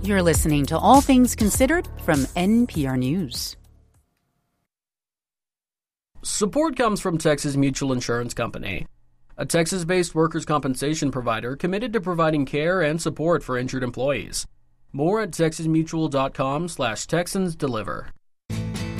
You're listening to All Things Considered from NPR News. Support comes from Texas Mutual Insurance Company, a Texas-based workers' compensation provider committed to providing care and support for injured employees. More at texasmutual.com/TexansDeliver.